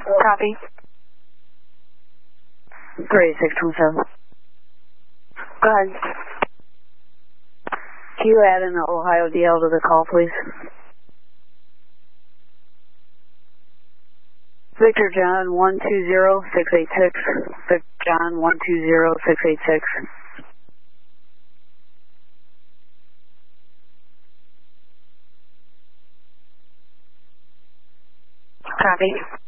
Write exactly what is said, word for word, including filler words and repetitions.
Copy. three six two seven. Go ahead. Can you add in the Ohio D L to the call, please? Victor John one two zero six eight six. Victor John one two zero six eight six. Copy.